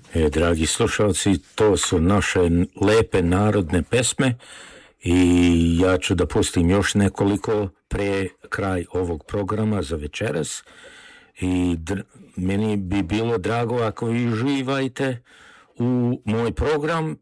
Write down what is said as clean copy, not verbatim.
Dragi slušalci, to su naše lepe narodne pesme i ja ću da pustim još nekoliko pre kraj ovog programa za večeras i meni bi bilo drago ako vi uživajte u moj program